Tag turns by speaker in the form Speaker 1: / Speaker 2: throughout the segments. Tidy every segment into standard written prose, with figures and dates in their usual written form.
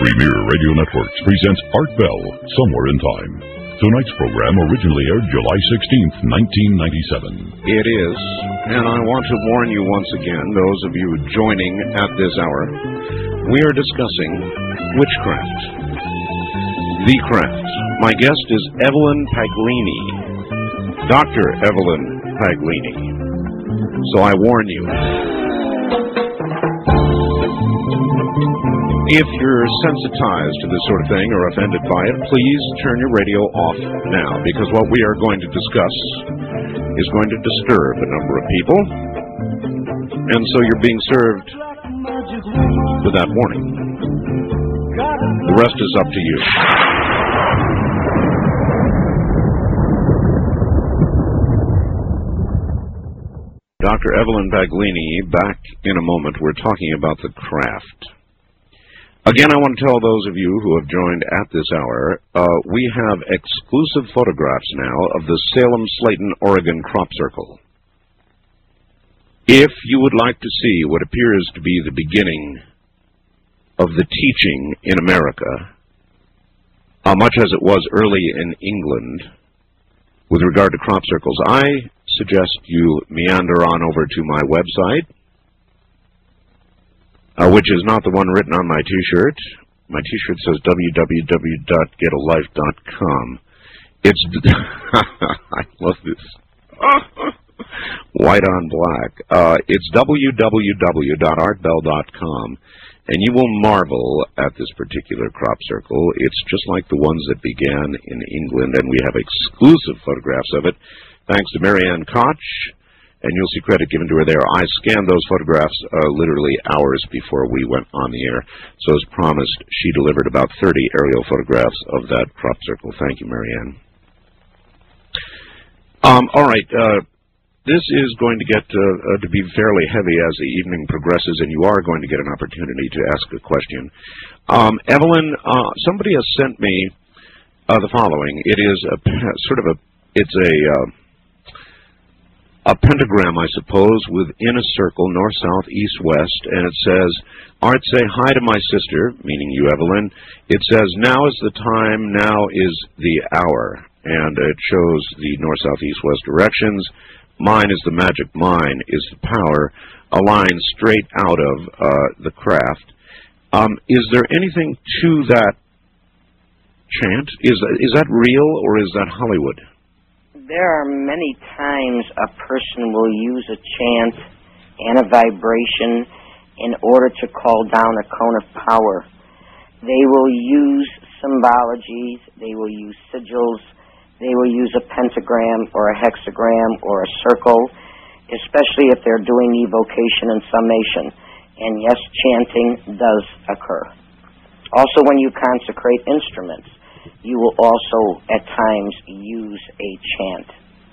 Speaker 1: Premier Radio Networks presents Art Bell, Somewhere in Time. Tonight's program originally aired July 16th, 1997.
Speaker 2: It is, and I want to warn you once again, those of you joining at this hour, we are discussing witchcraft. The craft. My guest is Evelyn Paglini, Dr. Evelyn Paglini. So I warn you. If you're sensitized to this sort of thing or offended by it, please turn your radio off now, because what we are going to discuss is going to disturb a number of people, and so you're being served with that warning. The rest is up to you. Dr. Evelyn Paglini, back in a moment. We're talking about the craft. Again, I want to tell those of you who have joined at this hour, we have exclusive photographs now of the Salem-Slayton, Oregon crop circle. If you would like to see what appears to be the beginning of the teaching in America, much as it was early in England with regard to crop circles, I suggest you meander on over to my website, which is not the one written on my T-shirt. My T-shirt says www.getalife.com. It's I love this. White on black. It's www.artbell.com, and you will marvel at this particular crop circle. It's just like the ones that began in England, and we have exclusive photographs of it, thanks to Marianne Koch. And you'll see credit given to her there. I scanned those photographs literally hours before we went on the air. So as promised, she delivered about 30 aerial photographs of that crop circle. Thank you, Marianne. All right. This is going to get to be fairly heavy as the evening progresses, and you are going to get an opportunity to ask a question. Evelyn, somebody has sent me the following. It is a pentagram, I suppose, within a circle, north, south, east, west, and it says, Art, say hi to my sister, meaning you, Evelyn. It says, now is the time, now is the hour, and it shows the north, south, east, west directions. Mine is the magic, mine is the power, a line straight out of the craft. Is there anything to that chant? Is that real, or is that Hollywood?
Speaker 3: There are many times a person will use a chant and a vibration in order to call down a cone of power. They will use symbologies, they will use sigils, they will use a pentagram or a hexagram or a circle, especially if they're doing evocation and summation. And yes, chanting does occur. Also, when you consecrate instruments, you will also, at times, use a chant.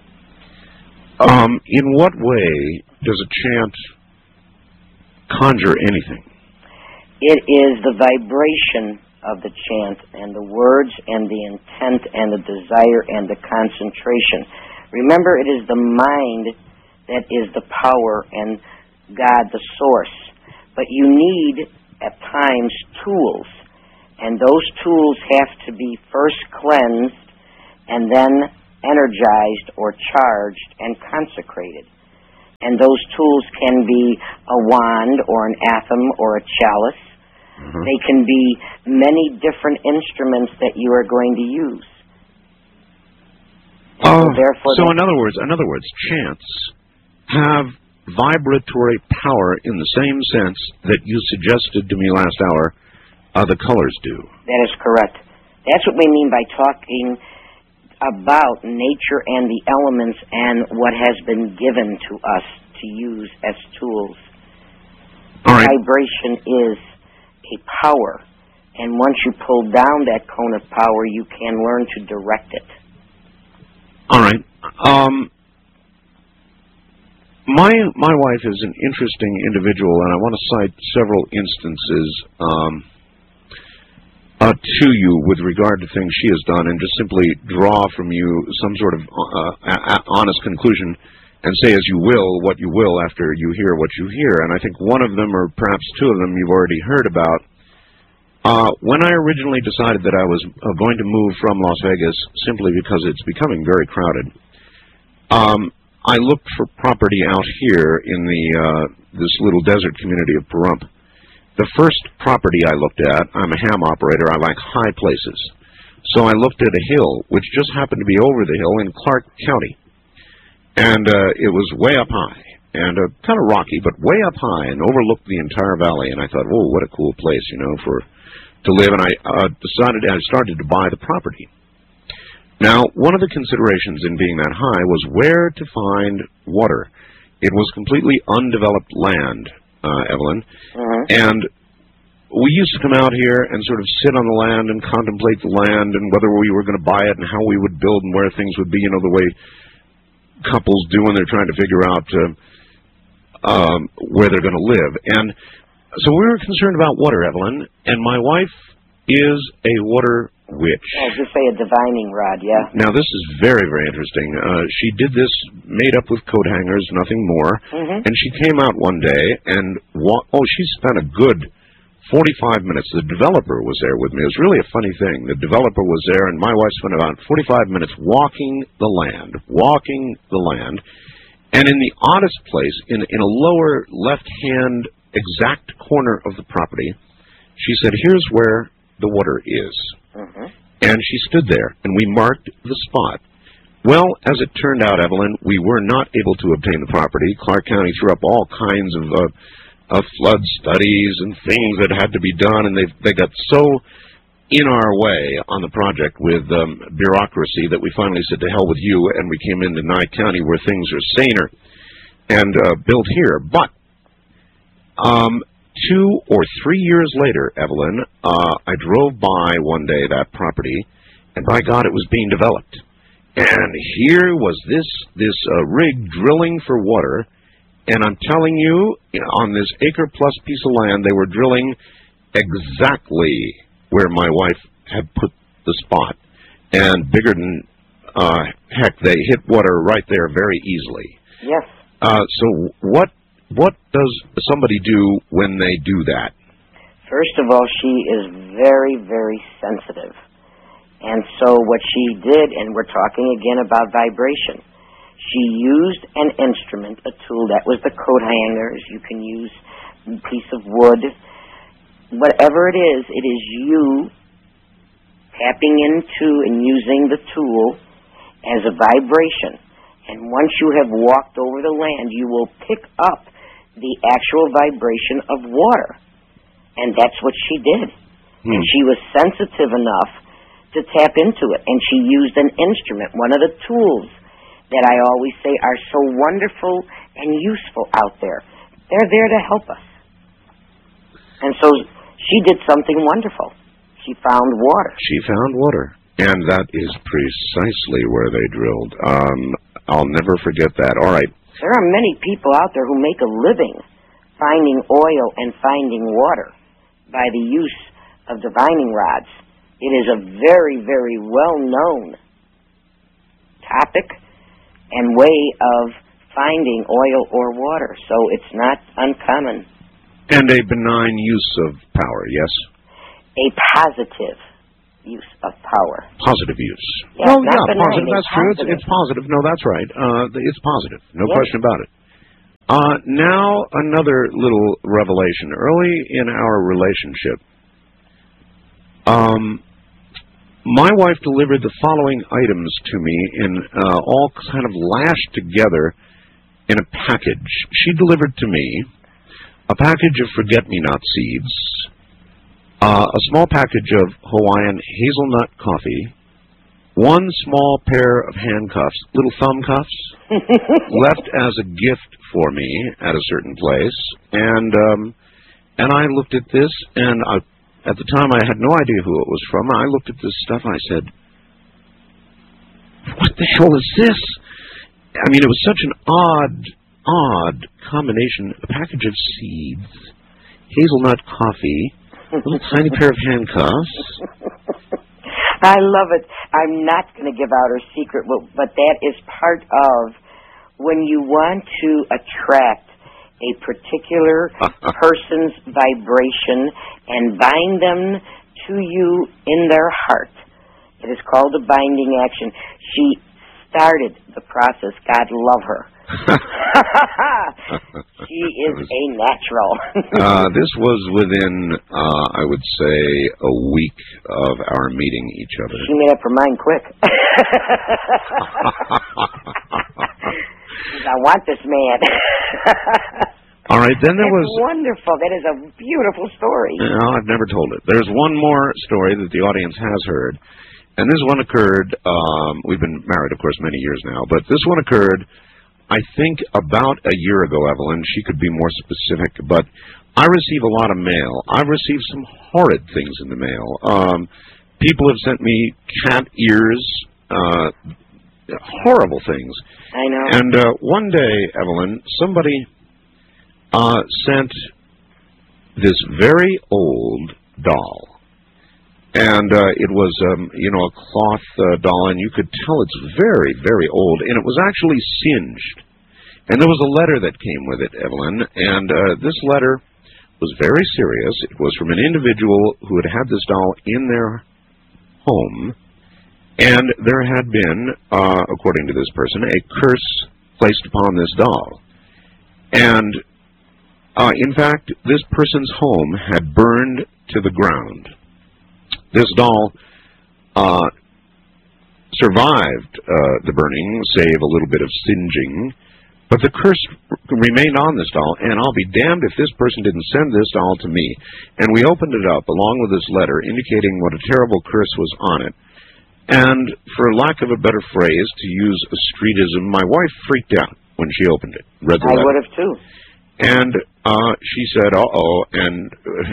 Speaker 2: In what way does a chant conjure anything?
Speaker 3: It is the vibration of the chant and the words and the intent and the desire and the concentration. Remember, it is the mind that is the power and God the source. But you need, at times, tools. And those tools have to be first cleansed and then energized or charged and consecrated. And those tools can be a wand or an atham or a chalice. Mm-hmm. They can be many different instruments that you are going to use.
Speaker 2: So in other words, chants have vibratory power in the same sense that you suggested to me last hour. The colors do.
Speaker 3: That is correct. That's what we mean by talking about nature and the elements and what has been given to us to use as tools.
Speaker 2: All right.
Speaker 3: Vibration is a power, and once you pull down that cone of power, you can learn to direct it.
Speaker 2: All right. My wife is an interesting individual, and I want to cite several instances to you with regard to things she has done, and just simply draw from you some sort of honest conclusion, and say as you will what you will after you hear what you hear. And I think one of them, or perhaps two of them, you've already heard about. When I originally decided that I was going to move from Las Vegas simply because it's becoming very crowded, I looked for property out here in this little desert community of Pahrump. The first property I looked at, I'm a ham operator, I like high places. So I looked at a hill, which just happened to be over the hill in Clark County. And it was way up high, and kind of rocky, but way up high, and overlooked the entire valley. And I thought, whoa, what a cool place, to live. And I started to buy the property. Now, one of the considerations in being that high was where to find water. It was completely undeveloped land, Evelyn, and we used to come out here and sort of sit on the land and contemplate the land and whether we were going to buy it and how we would build and where things would be, the way couples do when they're trying to figure out where they're going to live. And so we were concerned about water, Evelyn, and my wife is a water witch.
Speaker 3: I was going to say a divining rod, yeah.
Speaker 2: Now, this is very, very interesting. She did this made up with coat hangers, nothing more, and she came out one day and she spent a good 45 minutes. The developer was there with me. It was really a funny thing. The developer was there, and my wife spent about 45 minutes walking the land, and in the oddest place, in a lower left-hand exact corner of the property, she said, here's where the water is. And she stood there, and we marked the spot. Well, as it turned out, Evelyn, we were not able to obtain the property. Clark County threw up all kinds of flood studies and things that had to be done, and they got so in our way on the project with bureaucracy that we finally said to hell with you, and we came into Nye County where things are saner and built here. But 2 or 3 years later, Evelyn, I drove by one day that property, and by God, it was being developed. And here was this rig drilling for water. And I'm telling you, on this acre-plus piece of land, they were drilling exactly where my wife had put the spot. And bigger than heck, they hit water right there very easily.
Speaker 3: Yes.
Speaker 2: So what does somebody do when they do that?
Speaker 3: First of all, she is very, very sensitive. And so what she did, and we're talking again about vibration, she used an instrument, a tool that was the coat hangers. You can use a piece of wood. Whatever it is you tapping into and using the tool as a vibration. And once you have walked over the land, you will pick up the actual vibration of water. And that's what she did. And she was sensitive enough to tap into it. And she used an instrument, one of the tools that I always say are so wonderful and useful out there. They're there to help us. And so she did something wonderful. She found water.
Speaker 2: She found water. And that is precisely where they drilled. I'll never forget that. All right.
Speaker 3: There are many people out there who make a living finding oil and finding water by the use of divining rods. It is a very, very well-known topic and way of finding oil or water, so it's not uncommon.
Speaker 2: And a benign use of power, yes?
Speaker 3: A positive use of power.
Speaker 2: Positive use.
Speaker 3: Yes,
Speaker 2: oh, yeah,
Speaker 3: benign,
Speaker 2: positive, that's true.
Speaker 3: positive.
Speaker 2: It's positive. No, that's right. It's positive. No
Speaker 3: Yes.
Speaker 2: question about it. Now, another little revelation. Early in our relationship, my wife delivered the following items to me in all kind of lashed together in a package. She delivered to me a package of forget-me-not seeds, a small package of Hawaiian hazelnut coffee, one small pair of handcuffs, little thumb cuffs, left as a gift for me at a certain place, and I looked at this, and at the time I had no idea who it was from. I looked at this stuff, and I said, what the hell is this? I mean, it was such an odd combination. A package of seeds, hazelnut coffee, a little tiny pair of handcuffs.
Speaker 3: I love it. I'm not going to give out her secret, but that is part of when you want to attract a particular person's vibration and bind them to you in their heart. It is called a binding action. She started the process. God love her. She is a natural.
Speaker 2: This was within, I would say, a week of our meeting each other.
Speaker 3: She made up her mind quick. I want this man.
Speaker 2: All right, then there was...
Speaker 3: wonderful. That is a beautiful story.
Speaker 2: No, I've never told it. There's one more story that the audience has heard, and this one occurred, we've been married, of course, many years now, but this one occurred, I think, about a year ago, Evelyn. She could be more specific, but I receive a lot of mail. I've received some horrid things in the mail. People have sent me cat ears, horrible things.
Speaker 3: I know.
Speaker 2: And one day, Evelyn, somebody sent this very old doll. And it was, a cloth doll, and you could tell it's very, very old. And it was actually singed. And there was a letter that came with it, Evelyn. And this letter was very serious. It was from an individual who had had this doll in their home. And there had been, according to this person, a curse placed upon this doll. And, in fact, this person's home had burned to the ground. This doll survived the burning, save a little bit of singeing, but the curse remained on this doll, and I'll be damned if this person didn't send this doll to me. And we opened it up along with this letter indicating what a terrible curse was on it. And for lack of a better phrase, to use a streetism, my wife freaked out when she opened it, read the letter.
Speaker 3: I would have too.
Speaker 2: And she said, uh-oh, and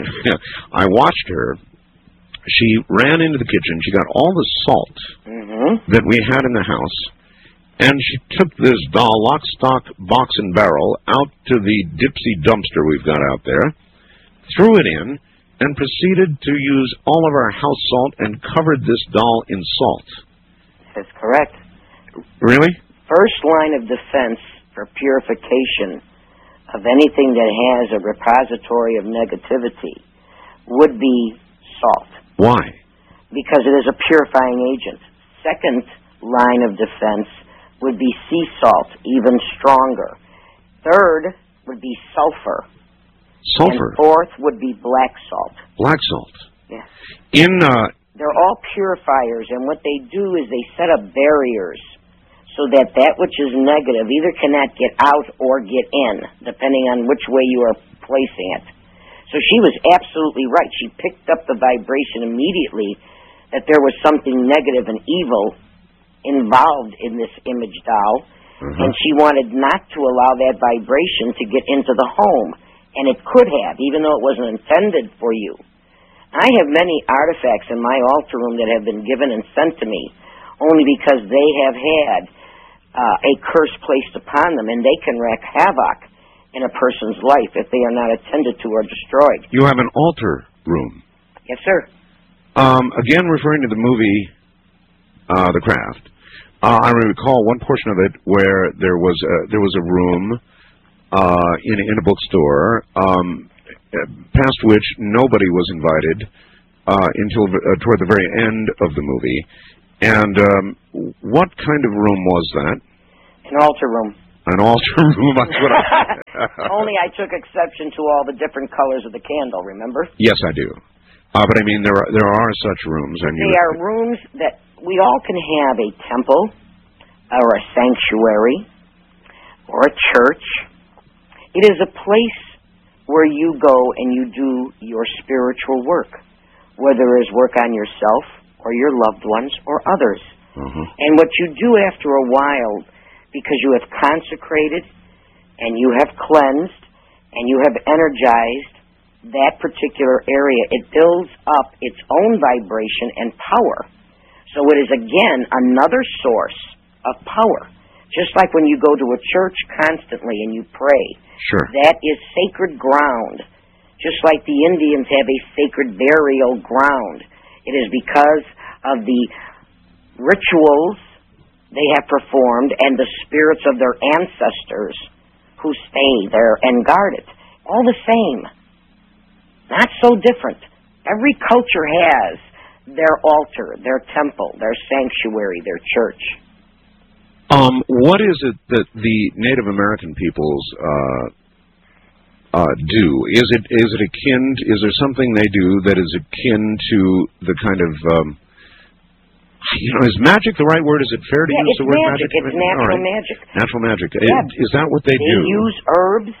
Speaker 2: I watched her. She ran into the kitchen. She got all the salt that we had in the house, and she took this doll, lock, stock, box, and barrel, out to the Dipsy dumpster we've got out there, threw it in, and proceeded to use all of our house salt and covered this doll in salt.
Speaker 3: That's correct.
Speaker 2: Really?
Speaker 3: First line of defense for purification of anything that has a repository of negativity would be salt.
Speaker 2: Why?
Speaker 3: Because it is a purifying agent. Second line of defense would be sea salt, even stronger. Third would be sulfur.
Speaker 2: Sulfur?
Speaker 3: And fourth would be black salt.
Speaker 2: Black salt?
Speaker 3: Yes.
Speaker 2: They're
Speaker 3: all purifiers, and what they do is they set up barriers so that that which is negative either cannot get out or get in, depending on which way you are placing it. So she was absolutely right. She picked up the vibration immediately that there was something negative and evil involved in this image doll, and she wanted not to allow that vibration to get into the home. And it could have, even though it wasn't intended for you. I have many artifacts in my altar room that have been given and sent to me only because they have had a curse placed upon them, and they can wreak havoc in a person's life if they are not attended to or destroyed.
Speaker 2: You have an altar room.
Speaker 3: Yes, sir.
Speaker 2: Again, referring to the movie The Craft, I recall one portion of it where there was a room in a bookstore past which nobody was invited until toward the very end of the movie. And what kind of room was that?
Speaker 3: An altar room.
Speaker 2: An altar room, that's what
Speaker 3: Only I took exception to all the different colors of the candle, remember?
Speaker 2: Yes, I do. But I mean, there are such rooms. And
Speaker 3: they are rooms that we all can have a temple or a sanctuary or a church. It is a place where you go and you do your spiritual work, whether it is work on yourself or your loved ones or others. And what you do after a while, because you have consecrated and you have cleansed and you have energized that particular area, it builds up its own vibration and power. So it is, again, another source of power. Just like when you go to a church constantly and you pray.
Speaker 2: Sure.
Speaker 3: That is sacred ground. Just like the Indians have a sacred burial ground. It is because of the rituals they have performed and the spirits of their ancestors who stay there and guard it. All the same. Not so different. Every culture has their altar, their temple, their sanctuary, their church.
Speaker 2: What is it that the Native American peoples do? Is it akin? Is there something they do that is akin to the kind of is magic the right word? Is it fair to use the word magic?
Speaker 3: It's natural magic.
Speaker 2: Natural magic.
Speaker 3: Yeah.
Speaker 2: Is that what they do?
Speaker 3: They use herbs.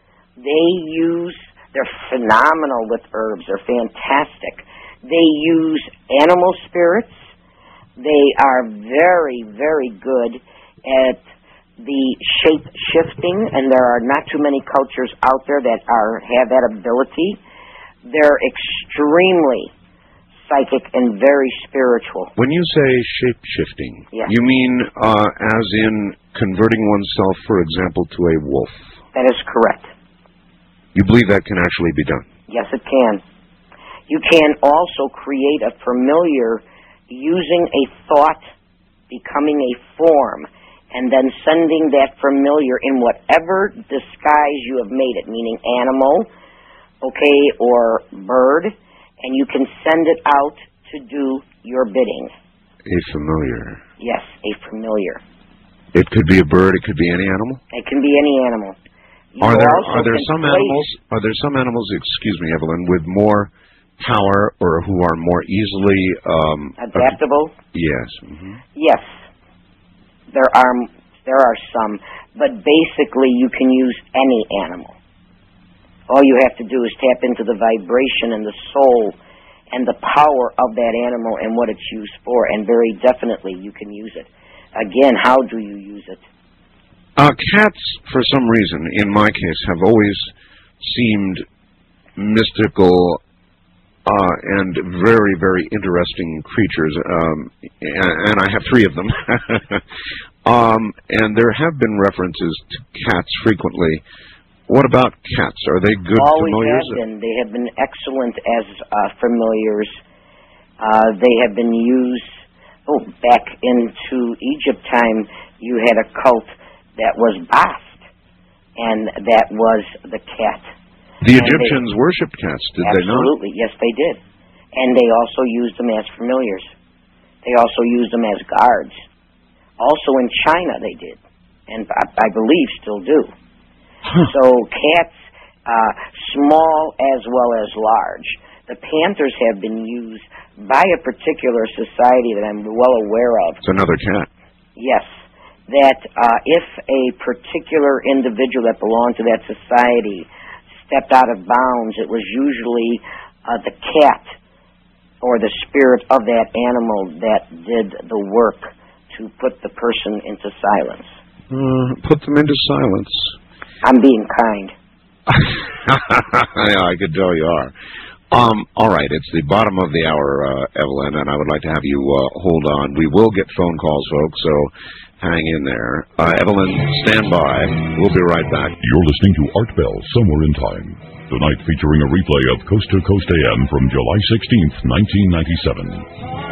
Speaker 3: They're phenomenal with herbs. They're fantastic. They use animal spirits. They are very, very good at the shape shifting, and there are not too many cultures out there that have that ability. They're extremely psychic and very spiritual.
Speaker 2: When you say shape shifting,
Speaker 3: yes.
Speaker 2: You mean as in converting oneself, for example, to a wolf?
Speaker 3: That is correct.
Speaker 2: You believe that can actually be done?
Speaker 3: Yes, it can. You can also create a familiar using a thought, becoming a form, and then sending that familiar in whatever disguise you have made it, meaning animal, okay, or bird, and you can send it out to do your bidding.
Speaker 2: A familiar.
Speaker 3: Yes, a familiar.
Speaker 2: It could be a bird, it could be any animal?
Speaker 3: It can be any animal.
Speaker 2: Are there some animals, excuse me, Evelyn, with more power or who are more easily
Speaker 3: adaptable?
Speaker 2: Yes. Mm-hmm.
Speaker 3: Yes. There are some, but basically you can use any animal. All you have to do is tap into the vibration and the soul and the power of that animal and what it's used for, and very definitely you can use it. Again, how do you use it?
Speaker 2: Cats, for some reason, in my case, have always seemed mystical and very, very interesting creatures, and I have 3 of them. And there have been references to cats frequently. What about cats? Are they good familiars?
Speaker 3: Always have been. They have been excellent as familiars. They have been used, back into Egypt time, you had a cult that was Bast, and that was the cat.
Speaker 2: The Egyptians worshipped cats, did they not?
Speaker 3: Absolutely, yes, they did. And they also used them as familiars. They also used them as guards. Also in China they did, and I believe still do. Huh. So cats, small as well as large. The panthers have been used by a particular society that I'm well aware of.
Speaker 2: It's another cat.
Speaker 3: Yes. That if a particular individual that belonged to that society stepped out of bounds, it was usually the cat or the spirit of that animal that did the work to put the person into silence.
Speaker 2: Put them into silence.
Speaker 3: I'm being kind.
Speaker 2: Yeah, I could tell you are. All right, it's the bottom of the hour, Evelyn, and I would like to have you hold on. We will get phone calls, folks, so hang in there. Evelyn, stand by. We'll be right back.
Speaker 1: You're listening to Art Bell, Somewhere in Time. Tonight featuring a replay of Coast to Coast AM from July 16th, 1997.